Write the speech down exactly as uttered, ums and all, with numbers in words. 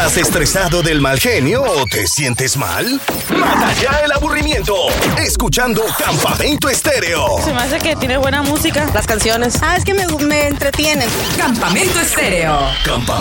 ¿Estás estresado del mal genio o te sientes mal? Mata ya el aburrimiento escuchando Campamento Estéreo. Se me hace que tiene buena música. Las canciones. Ah, es que me, me entretienen. Campamento Estéreo. Campamento